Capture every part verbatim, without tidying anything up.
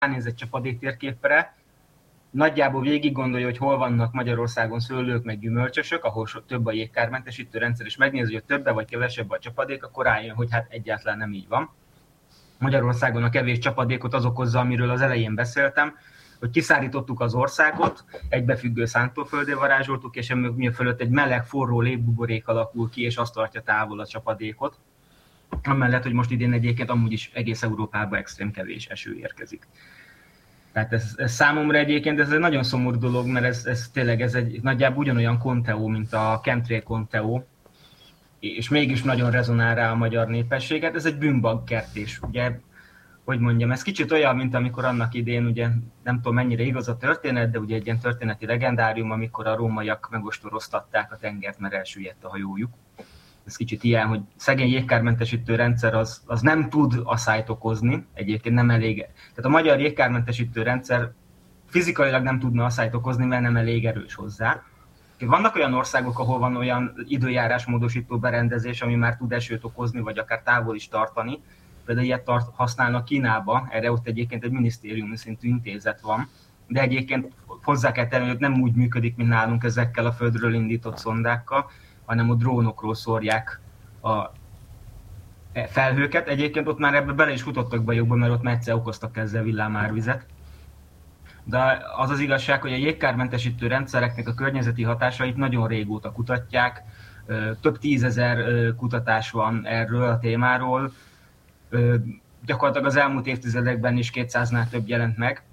ránéz egy csapadék térképre, nagyjából végig gondolja, hogy hol vannak Magyarországon szőlők meg gyümölcsösök, ahol több a jégkármentesítő rendszer, és megnézi, hogy többe vagy kevesebb a csapadék, akkor rájön, hogy hát egyáltalán nem így van. Magyarországon a kevés csapadékot az okozza, amiről az elején beszéltem, hogy kiszárítottuk az országot, egybefüggő szántóföldé varázsoltuk, és emiatt fölött egy meleg, forró légbuborék alakul ki, és azt tartja távol a csapadékot. Amellett, hogy most idén egyébként amúgy is egész Európában extrém kevés eső érkezik. Tehát ez, ez számomra egyébként ez egy nagyon szomorú dolog, mert ez, ez tényleg ez egy nagyjából ugyanolyan Conteo, mint a chemtrail Conteo, és mégis nagyon rezonál rá a magyar népességet. Ez egy bűnbagkertés, ugye, hogy mondjam, ez kicsit olyan, mint amikor annak idén, ugye, nem tudom mennyire igaz a történet, de ugye egy ilyen történeti legendárium, amikor a rómaiak megostoroztatták a tengert, mert elsüllyedt a hajójuk. Ez kicsit ilyen, hogy szegény jégkármentesítő rendszer az, az nem tud asszályt okozni, egyébként nem elég. Tehát a magyar jégkármentesítő rendszer fizikailag nem tudna asszályt okozni, mert nem elég erős hozzá. Vannak olyan országok, ahol van olyan időjárásmódosító berendezés, ami már tud esőt okozni, vagy akár távol is tartani. Például ilyet tart, használnak Kínába, erre ott egyébként egy minisztériumi szintű intézet van, de egyébként hozzá kell tenni, hogy nem úgy működik, mint nálunk ezekkel a földről indított szondákkal, hanem a drónokról szórják a felhőket. Egyébként ott már ebbe bele is futottak bajokba, mert ott már egyszer okoztak ezzel villámárvizet. De az az igazság, hogy a jégkármentesítő rendszereknek a környezeti hatásait nagyon régóta kutatják. Több tízezer kutatás van erről a témáról. Gyakorlatilag az elmúlt évtizedekben is kétszáznál több jelent meg.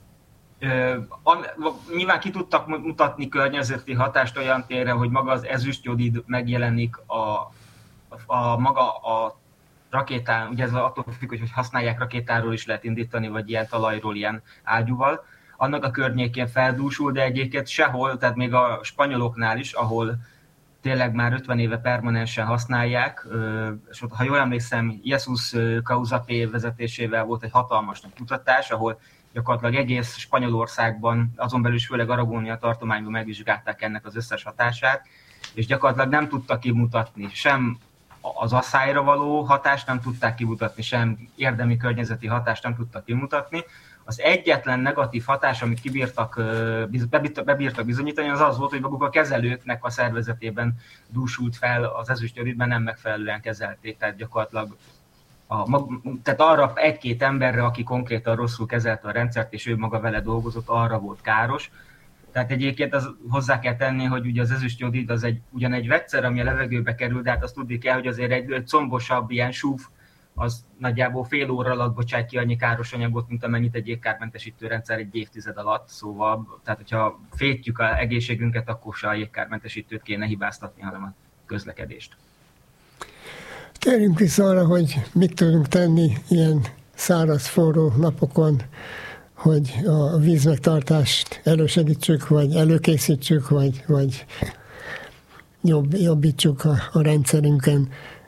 Nyilván ki tudtak mutatni környezeti hatást olyan térre, hogy maga az ezüstjodid megjelenik a, a maga a rakétán, ugye ez attól függ, hogy használják rakétáról is lehet indítani, vagy ilyen talajról, ilyen ágyúval. Annak a környékén feldúsul, de egyébként sehol, tehát még a spanyoloknál is, ahol tényleg már ötven éve permanensen használják, és ott, ha jól emlékszem, Jesus Causapé vezetésével volt egy hatalmas nagy kutatás, ahol gyakorlatilag egész Spanyolországban, azon belül is főleg Aragónia tartományban megvizsgálták ennek az összes hatását, és gyakorlatilag nem tudtak kimutatni sem az asszályra való hatást, nem tudták kimutatni, sem érdemi környezeti hatást nem tudtak kimutatni. Az egyetlen negatív hatás, amit kibírtak, bebírtak bizonyítani, az az volt, hogy maguk a kezelőknek a szervezetében dúsult fel az ezüstjodidben, nem megfelelően kezelték, tehát gyakorlatilag A, tehát arra egy-két emberre, aki konkrétan rosszul kezelte a rendszert, és ő maga vele dolgozott, arra volt káros. Tehát egyébként az, hozzá kell tenni, hogy ugye az ezüstjodid az egy, ugyan egy vegyszer, ami a levegőbe kerül, de hát azt tudni kell, hogy azért egy, egy combosabb ilyen súv, az nagyjából fél óra alatt bocsát ki annyi káros anyagot, mint amennyit egy jégkármentesítő rendszer egy évtized alatt. Szóval, tehát hogyha fétjük az egészségünket, akkor se a jégkármentesítőt kéne hibáztatni, hanem a közlekedést. Térjünk vissza arra, hogy mit tudunk tenni ilyen száraz, forró napokon, hogy a vízmegtartást elősegítsük, vagy előkészítsük, vagy, vagy jobb, jobbítsuk a, a rendszerünken.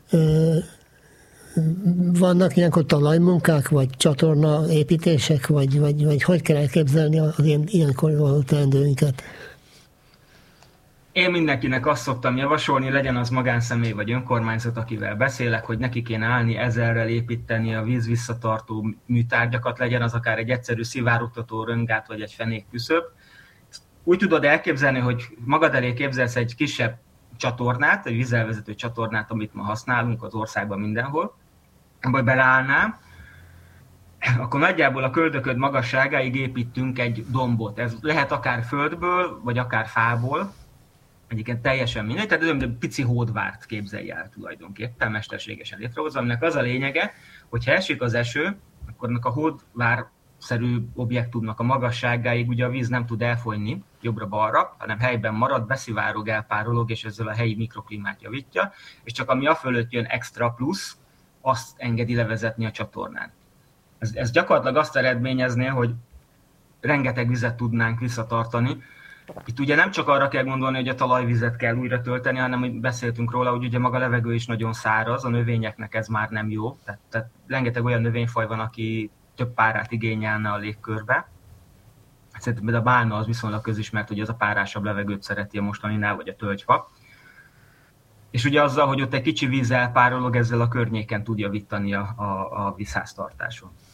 Vannak ilyenkor talajmunkák, vagy csatorna építések, vagy, vagy, vagy hogy kell elképzelni az ilyen, ilyenkor való teendőinket? Én mindenkinek azt szoktam javasolni, legyen az magánszemély vagy önkormányzat, akivel beszélek, hogy neki kéne állni ezerrel építeni a vízvisszatartó műtárgyakat, legyen az akár egy egyszerű szivárogtató röngát, vagy egy fenékküszöb. Úgy tudod elképzelni, hogy magad elé képzelsz egy kisebb csatornát, egy vízelvezető csatornát, amit ma használunk az országban mindenhol, abba beleállnám, akkor nagyjából a köldököd magasságáig építünk egy dombot. Ez lehet akár földből, vagy akár fából, egyébként teljesen mindegy, tehát egy pici hódvárt képzelj el tulajdonképpen, mesterségesen létrehozva, aminek az a lényege, hogy ha esik az eső, akkor a hódvárszerű objektumnak a magasságáig ugye a víz nem tud elfolyni jobbra-balra, hanem helyben marad, beszivárog, elpárolog, és ezzel a helyi mikroklímát javítja, és csak ami a fölött jön extra plusz, azt engedi levezetni a csatornán. Ez, ez gyakorlatilag azt eredményezné, hogy rengeteg vizet tudnánk visszatartani. Itt ugye nem csak arra kell gondolni, hogy a talajvizet kell újra tölteni, hanem hogy beszéltünk róla, hogy ugye maga a levegő is nagyon száraz, a növényeknek ez már nem jó. Tehát, tehát rengeteg olyan növényfaj van, aki több párát igényelne a légkörbe. Szerintem a bálna az viszonylag közismert, hogy az a párásabb levegőt szereti a mostaninál, vagy a tölgyfa. És ugye azzal, hogy ott egy kicsi víz elpárolog, ezzel a környéken tud javítani a, a, a vízháztartáson.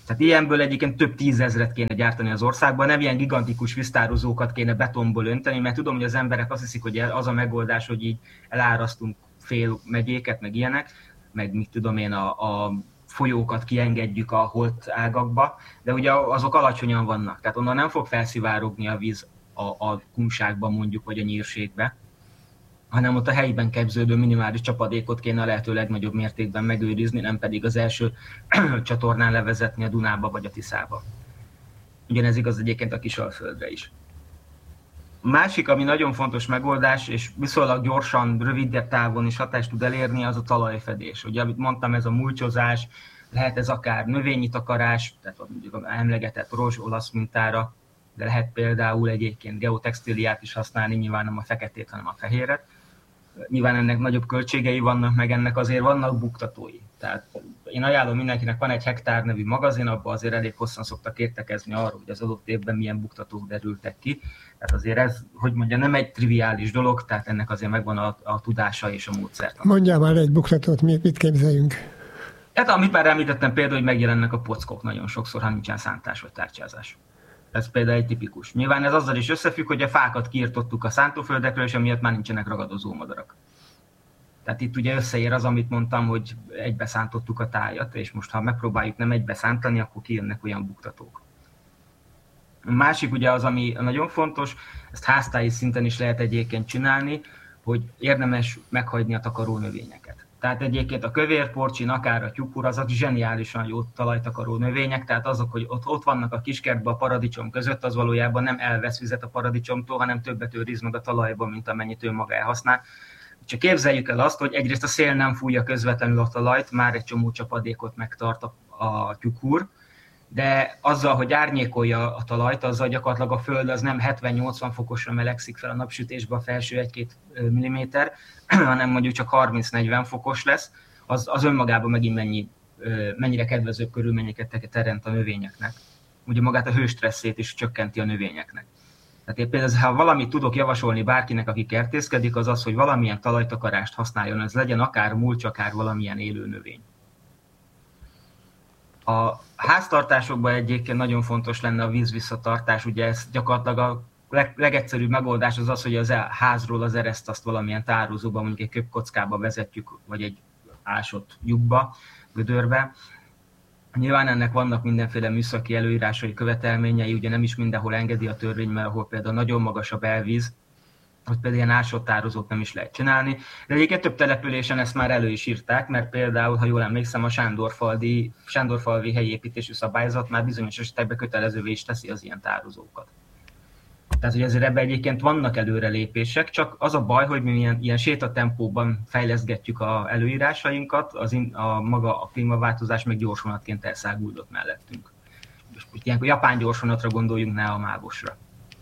Tehát ilyenből egyébként több tízezret kéne gyártani az országban, nem ilyen gigantikus víztározókat kéne betonból önteni, mert tudom, hogy az emberek azt hiszik, hogy az a megoldás, hogy így elárasztunk fél megyéket, meg ilyenek, meg mit tudom én, a, a folyókat kiengedjük a holt ágakba, de ugye azok alacsonyan vannak, tehát onnan nem fog felszivárogni a víz a, a kunságban mondjuk, vagy a nyírségbe, hanem ott a helyben képződő minimális csapadékot kéne a lehető legnagyobb mértékben megőrizni, nem pedig az első csatornán levezetni a Dunába vagy a Tiszába. Ugyanez igaz egyébként a Kisalföldre is. A másik, ami nagyon fontos megoldás, és viszonylag gyorsan, rövidebb távon is hatást tud elérni, az a talajfedés. Ugye, amit mondtam, ez a mulcsozás, lehet ez akár növényi takarás, tehát mondjuk emlegetett rozs olasz mintára, de lehet például egyébként geotextíliát is használni, nyilván nem a feketét, hanem a fehéret. Nyilván ennek nagyobb költségei vannak, meg ennek azért vannak buktatói. Tehát én ajánlom mindenkinek, van egy Hektár nevű magazin, abban azért elég hosszan szoktak értekezni arról, hogy az adott évben milyen buktatók derültek ki. Tehát azért ez, hogy mondja, nem egy triviális dolog, tehát ennek azért megvan a, a tudása és a módszertan. Mondjál már egy buktatót, mit, mit képzeljünk? Hát amit már említettem, például, hogy megjelennek a pockok nagyon sokszor, ha nincsen szántás vagy tárcsázás. Ez például egy tipikus. Nyilván ez azzal is összefügg, hogy a fákat kiirtottuk a szántóföldekről, és emiatt már nincsenek ragadozó madarak. Tehát itt ugye összeér az, amit mondtam, hogy egybe szántottuk a tájat, és most ha megpróbáljuk nem egybe szántani, akkor kijönnek olyan buktatók. A másik ugye az, ami nagyon fontos, ezt háztáji szinten is lehet egyébként csinálni, hogy érdemes meghagyni a takaró növényeket. Tehát egyébként a kövérporcsin, akár a tyukur, azok zseniálisan jó talajtakaró növények, tehát azok, hogy ott, ott vannak a kiskertben a paradicsom között, az valójában nem elvesz vizet a paradicsomtól, hanem többet őriz meg a talajban, mint amennyit ő maga elhasznál. Csak képzeljük el azt, hogy egyrészt a szél nem fújja közvetlenül a talajt, már egy csomó csapadékot megtart a, a tyukur, de azzal, hogy árnyékolja a talajt, azzal gyakorlatilag a föld az nem hetven-nyolcvan fokosra melegszik fel a napsütésbe a felső egy-két milliméter, hanem mondjuk csak harminc-negyven fokos lesz, az, az önmagában megint mennyi, mennyire kedvezőbb körülményeket teremt a növényeknek. Ugye magát a hőstresszét is csökkenti a növényeknek. Tehát én például, ha valamit tudok javasolni bárkinek, aki kertészkedik, az az, hogy valamilyen talajtakarást használjon, ez legyen akár mulcs, akár valamilyen élő növény. A háztartásokban egyébként nagyon fontos lenne a vízvisszatartás, ugye ez gyakorlatilag a leg, legegyszerűbb megoldás az az, hogy az házról az ereszt azt valamilyen tározóba, mondjuk egy köpkockába vezetjük, vagy egy ásott lyukba, gödörbe. Nyilván ennek vannak mindenféle műszaki előírásai, követelményei, ugye nem is mindenhol engedi a törvény, mert ahol például nagyon magas a belvíz, hogy például ilyen ásott tározót nem is lehet csinálni. De egyébként több településen ezt már elő is írták, mert például, ha jól emlékszem, a Sándorfaldi, Sándorfalvi helyi építési szabályzat már bizonyos esetekben kötelezővé is teszi az ilyen tározókat. Tehát, hogy ezért ebben egyébként vannak előrelépések, csak az a baj, hogy mi ilyen, ilyen sétatempóban fejleszgetjük az előírásainkat, az in, a maga a klímaváltozás meg gyorsvonatként elszáguldott mellettünk. És ilyenkor japán gyorsvonatra gondoljunk, ne a mávosra.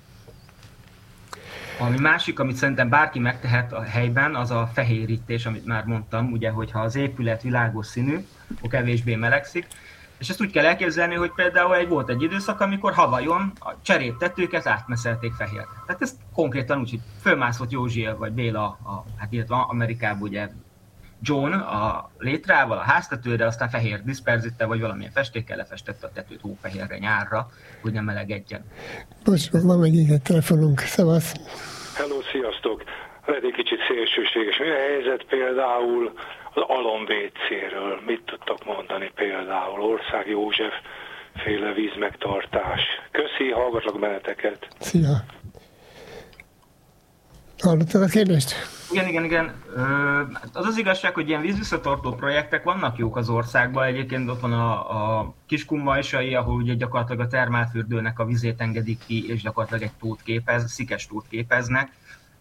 Ami másik, amit szerintem bárki megtehet a helyben, az a fehérítés, amit már mondtam, ugye, hogyha az épület világos színű, akkor kevésbé melegszik, és ezt úgy kell elképzelni, hogy például egy, volt egy időszak, amikor Havajon a cserép tetőket átmeszelték fehérre. Tehát ez konkrétan úgy, hogy fölmászott Józsi vagy Béla, a, hát illetve Amerikában ugye John a létrával, a háztetőre, aztán fehér diszperzittel vagy valamilyen festékkel lefestette a tetőt hófehérre nyárra, hogy nem melegedjen. Most van meg egy telefonunk, szavasz. Hello, sziasztok! Lehet egy kicsit szélsőséges. Mi a helyzet például az alomvécéről? Mit tudtak mondani például? Ország József féle vízmegtartás. Köszi, hallgatlak benneteket. Szia! Hallottad a kérdést? Igen, igen, igen. Az az igazság, hogy ilyen vízvisszatartó projektek vannak jók az országban. Egyébként ott van a, a Kiskunvajsai, ahol ugye gyakorlatilag a termálfürdőnek a vizét engedik ki, és gyakorlatilag egy tót képez, szikes tót képeznek.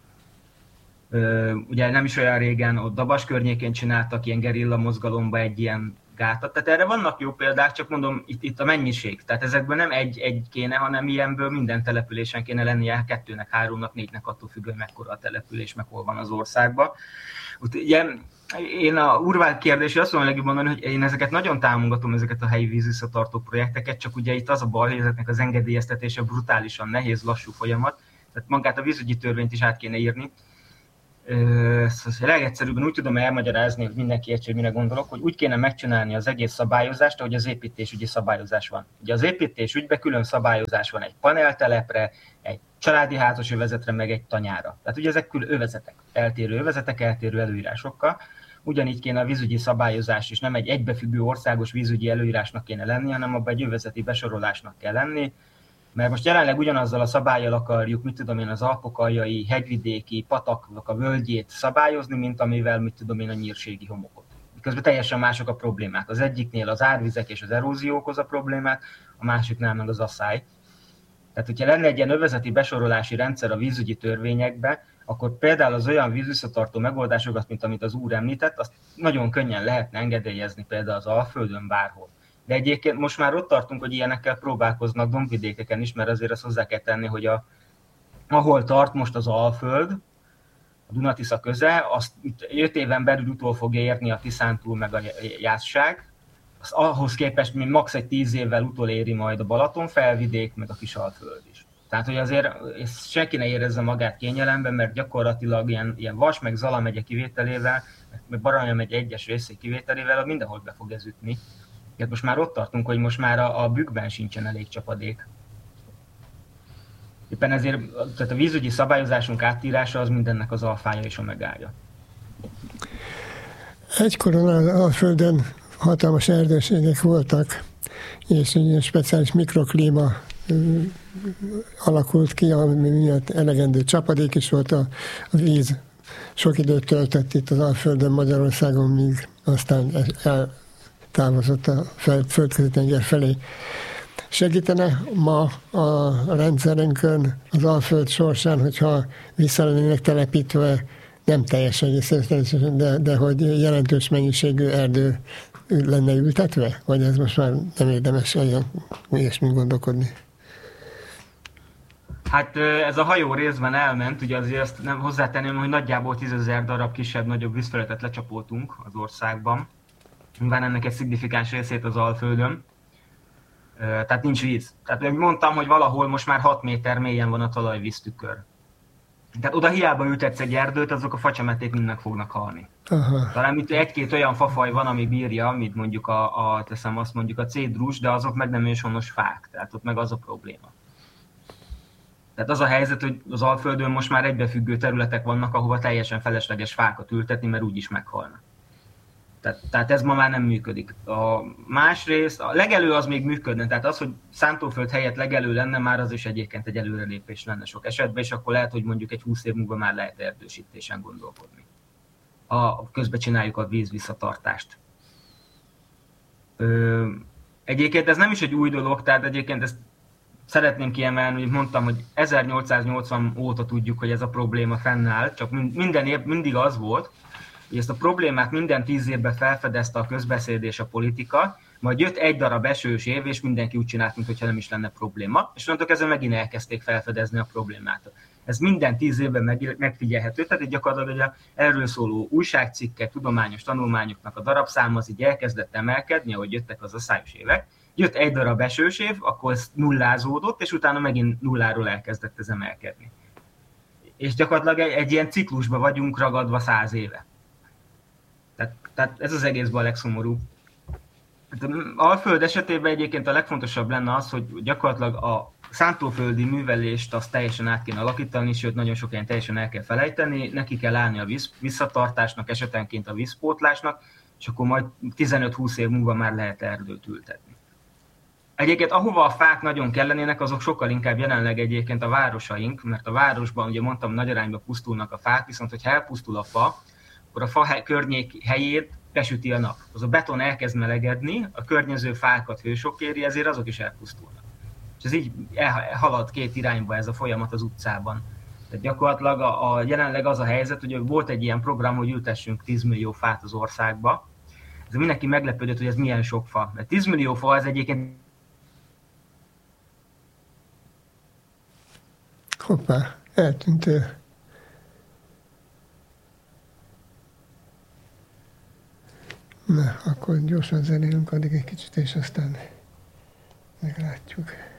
Ugye nem is olyan régen ott Dabas környékén csináltak ilyen gerilla mozgalomba egy ilyen gátat. Tehát erre vannak jó példák, csak mondom, itt, itt a mennyiség. Tehát ezekből nem egy, egy kéne, hanem ilyenből minden településen kéne lennie, kettőnek, háromnak, négynek, attól függően, mekkora a település, meg hol van az országban. Ugye, én a Urvál kérdésre azt mondom legjobban mondani, hogy én ezeket nagyon támogatom, ezeket a helyi vízvisszatartó projekteket, csak ugye itt az a baj, hogy ezeknek az engedélyeztetése brutálisan nehéz, lassú folyamat. Tehát magát a vízügyi törvényt is át kéne írni. Szóval legegyszerűbben úgy tudom elmagyarázni, hogy mindenki értse, hogy mire gondolok, hogy úgy kéne megcsinálni az egész szabályozást, ahogy az építésügyi szabályozás van. Ugye az építésügyben külön szabályozás van egy paneltelepre, egy családi házas övezetre, meg egy tanyára. Tehát ugye ezek külön övezetek, eltérő övezetek, eltérő előírásokkal. Ugyanígy kéne a vízügyi szabályozás is, nem egy egybefüggő országos vízügyi előírásnak kéne lenni, hanem abban egy övezeti besorolásnak kell lenni. Mert most jelenleg ugyanazzal a szabállyal akarjuk, mit tudom én, az alpokaljai, hegyvidéki, pataknak a völgyét szabályozni, mint amivel, mit tudom én, a nyírségi homokot. Miközben teljesen mások a problémák. Az egyiknél az árvizek és az erózió okoz a problémát, a másiknál meg az asszály. Tehát, hogyha lenne egy ilyen övezeti besorolási rendszer a vízügyi törvényekbe, akkor például az olyan vízvisszatartó megoldásokat, mint amit az úr említett, azt nagyon könnyen lehetne engedélyezni például az Alföldön bárhol. De egyébként most már ott tartunk, hogy ilyenekkel próbálkoznak dombvidékeken is, mert azért azt hozzá kell tenni, hogy a, ahol tart most az Alföld, a Duna-Tisza köze, azt öt éven belül utol fogja érni a Tiszántúl meg a Jászság. Az ahhoz képest még max. Egy tíz évvel utoléri majd a Balaton felvidék, meg a Kisalföld is. Tehát, hogy azért senki ne érezze magát kényelemben, mert gyakorlatilag ilyen, ilyen Vas meg Zala megye kivételével, meg Baranya megye egyes részé kivételével mindenhol be fog ez ütni. Hát most már ott tartunk, hogy most már a, a bükkben sincsen elég csapadék. Éppen ezért tehát a vízügyi szabályozásunk áttírása az mindennek az alfája és omegája. Egykor a Földön hatalmas erdőségek voltak, és egy speciális mikroklíma alakult ki, ami miatt elegendő csapadék is volt, a, a víz sok időt töltött itt az Alföldön, Magyarországon, míg aztán eltávozott a Földközi-tenger felé. Segítene ma a rendszerünkön az Alföld sorsán, hogyha vissza lennének telepítve, nem teljes egészen, de, de hogy jelentős mennyiségű erdő lenne ültetve? Vagy ez most már nem érdemes olyan ilyesmit gondolkodni? Hát ez a hajó részben elment, ugye azért azt nem hozzátenném, hogy nagyjából tízezer darab kisebb-nagyobb vízfelületet lecsapoltunk az országban. Nyilván ennek egy szignifikáns részét az Alföldön. Tehát nincs víz. Tehát mondtam, hogy valahol most már hat méter mélyen van a talajvíztükör. Tehát oda hiába ültetsz egy erdőt, azok a facsemeték mindnek fognak halni. Aha. Talán itt egy-két olyan fafaj van, ami bírja, mint mondjuk a, a teszem azt mondjuk a cédrus, de azok meg nem őshonos fák. Tehát ott meg az a probléma. Tehát az a helyzet, hogy az Alföldön most már egybefüggő területek vannak, ahova teljesen felesleges fákat ültetni, mert úgyis meghalnak. Tehát, tehát ez ma már nem működik. A másrészt, a legelő az még működne, tehát az, hogy Szántóföld helyett legelő lenne, már az is egyébként egy előrelépés lenne sok esetben, és akkor lehet, hogy mondjuk egy húsz év múlva már lehet erdősítésen gondolkodni. A, közben csináljuk a vízvisszatartást. Ö, egyébként ez nem is egy új dolog, tehát egyébként ezt szeretném kiemelni, hogy mondtam, hogy ezernyolcszáznyolcvan óta tudjuk, hogy ez a probléma fennáll, csak minden év mindig az volt, hogy ezt a problémát minden tíz évben felfedezte a közbeszéd és a politika, majd jött egy darab esős év, és mindenki úgy csinált, mintha nem is lenne probléma, és onnantól kezdve megint elkezdték felfedezni a problémát. Ez minden tíz évben megfigyelhető, tehát gyakorlatilag erről szóló újságcikkek, tudományos tanulmányoknak a darabszám az így elkezdett emelkedni, ahogy jöttek az asszályos évek. Jött egy darab esős év, akkor ez nullázódott, és utána megint nulláról elkezdett ez emelkedni. És gyakorlatilag egy, egy ilyen ciklusban vagyunk ragadva száz éve. Tehát, tehát ez az egészben a legszomorúbb. Alföld esetében egyébként a legfontosabb lenne az, hogy gyakorlatilag a szántóföldi művelést azt teljesen át kéne alakítani, sőt nagyon sok ilyen teljesen el kell felejteni, neki kell állni a víz, visszatartásnak, esetenként a vízpótlásnak, és akkor majd tizenöt-húsz év múlva már lehet erdőt ültetni. Egyébként ahova a fák nagyon kellenének, azok sokkal inkább jelenleg egyébként a városaink, mert a városban, ugye mondtam, nagy arányban pusztulnak a fák, viszont hogyha elpusztul a fa, akkor a fa környék helyét besüti a nap. Az a beton elkezd melegedni, a környező fákat hősok éri, ezért azok is elpusztulnak. És ez így halad két irányba ez a folyamat az utcában. Tehát gyakorlatilag a, a, jelenleg az a helyzet, hogy volt egy ilyen program, hogy ültessünk tíz millió fát az országba. Ez mindenki meglepődött, hogy ez milyen sok fa. De tíz millió fa ez egyébként... Hoppá, eltűnt ő. Na, akkor gyorsan zenélünk addig egy kicsit, és aztán meglátjuk.